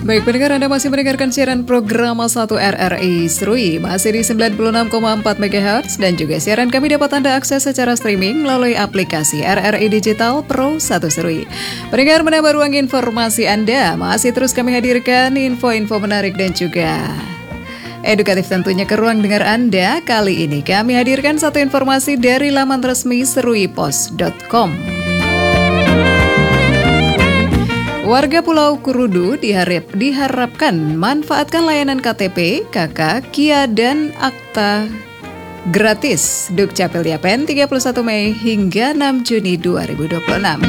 Baik pendengar, Anda masih mendengarkan siaran program 1 RRI Serui, masih di 96,4 MHz, dan juga siaran kami dapat Anda akses secara streaming melalui aplikasi RRI Digital Pro 1 Serui. Pendengar, menambah ruang informasi Anda, masih terus kami hadirkan info-info menarik dan juga edukatif tentunya ke ruang dengar Anda. Kali ini kami hadirkan satu informasi dari laman resmi seruipos.com. Warga Pulau Kurudu diharapkan manfaatkan layanan KTP, KK, KIA, dan akta gratis Dukcapil Yapen 31 Mei hingga 6 Juni 2026.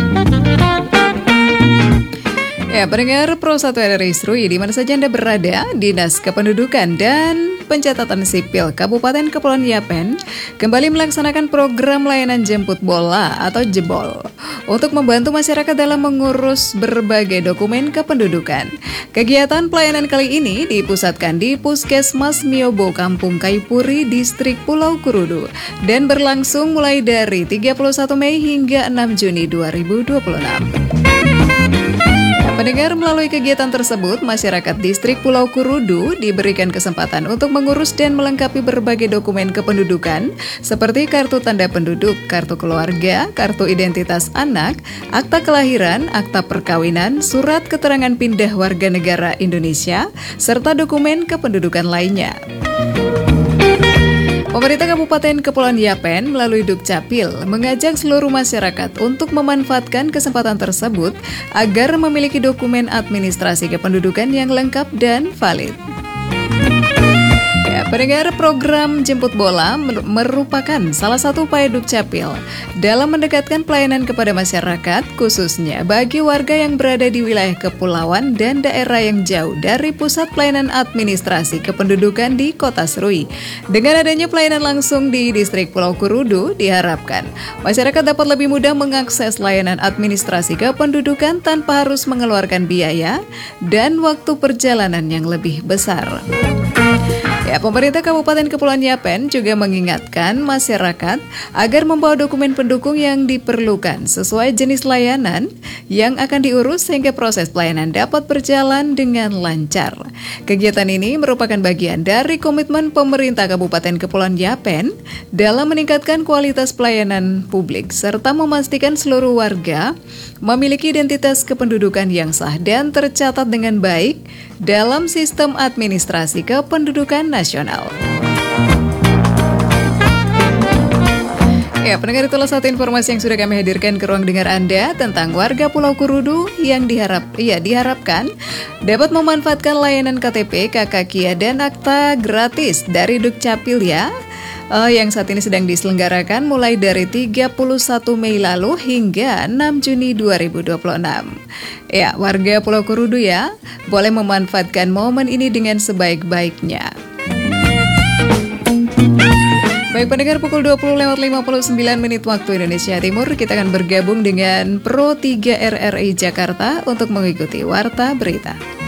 Ya, pendengar Pro 1 RRI Serui, di mana saja Anda berada, Dinas Kependudukan dan Pencatatan Sipil Kabupaten Kepulauan Yapen kembali melaksanakan program layanan jemput bola atau jebol untuk membantu masyarakat dalam mengurus berbagai dokumen kependudukan. Kegiatan pelayanan kali ini dipusatkan di Puskesmas Miobo, Kampung Kaipuri, Distrik Pulau Kurudu, dan berlangsung mulai dari 31 Mei hingga 6 Juni 2026. Pendengar, melalui kegiatan tersebut, masyarakat Distrik Pulau Kurudu diberikan kesempatan untuk mengurus dan melengkapi berbagai dokumen kependudukan seperti kartu tanda penduduk, kartu keluarga, kartu identitas anak, akta kelahiran, akta perkawinan, surat keterangan pindah warga negara Indonesia, serta dokumen kependudukan lainnya. Pemerintah Kabupaten Kepulauan Yapen melalui Dukcapil mengajak seluruh masyarakat untuk memanfaatkan kesempatan tersebut agar memiliki dokumen administrasi kependudukan yang lengkap dan valid. Pendengar, program jemput bola merupakan salah satu upaya Dukcapil dalam mendekatkan pelayanan kepada masyarakat, khususnya bagi warga yang berada di wilayah kepulauan dan daerah yang jauh dari pusat pelayanan administrasi kependudukan di Kota Serui. Dengan adanya pelayanan langsung di Distrik Pulau Kurudu, diharapkan masyarakat dapat lebih mudah mengakses layanan administrasi kependudukan tanpa harus mengeluarkan biaya dan waktu perjalanan yang lebih besar. Ya, pemerintah Kabupaten Kepulauan Yapen juga mengingatkan masyarakat agar membawa dokumen pendukung yang diperlukan sesuai jenis layanan yang akan diurus sehingga proses pelayanan dapat berjalan dengan lancar. Kegiatan ini merupakan bagian dari komitmen pemerintah Kabupaten Kepulauan Yapen dalam meningkatkan kualitas pelayanan publik serta memastikan seluruh warga memiliki identitas kependudukan yang sah dan tercatat dengan baik dalam sistem administrasi kependudukan nasional. Ya, pendengar, itulah satu informasi yang sudah kami hadirkan ke ruang dengar Anda tentang warga Pulau Kurudu yang diharapkan dapat memanfaatkan layanan KTP, KK, KIA, dan akta gratis dari Dukcapil ya, yang saat ini sedang diselenggarakan mulai dari 31 Mei lalu hingga 6 Juni 2026. Ya, warga Pulau Kurudu ya, boleh memanfaatkan momen ini dengan sebaik-baiknya. Baik pendengar, pukul 20:59 waktu Indonesia Timur, kita akan bergabung dengan Pro 3 RRI Jakarta untuk mengikuti Warta Berita.